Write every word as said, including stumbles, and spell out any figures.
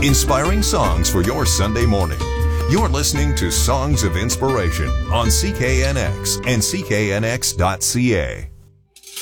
Inspiring songs for your Sunday morning. You're listening to Songs of Inspiration on C K N X and C K N X dot C A.